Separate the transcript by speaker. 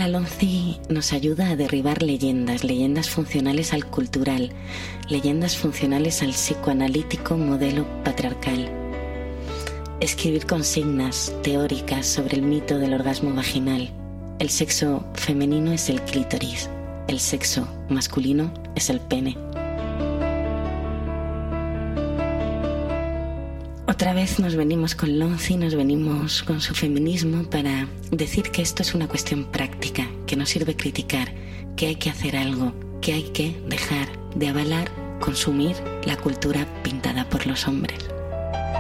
Speaker 1: La LONCI nos ayuda a derribar leyendas funcionales al cultural, leyendas funcionales al psicoanalítico modelo patriarcal. Escribir consignas teóricas sobre el mito del orgasmo vaginal. El sexo femenino es el clítoris, el sexo masculino es el pene. Otra vez nos venimos con LONCI, nos venimos con su feminismo para decir que esto es una cuestión práctica, que no sirve criticar, que hay que hacer algo, que hay que dejar de avalar, consumir la cultura pintada por los hombres.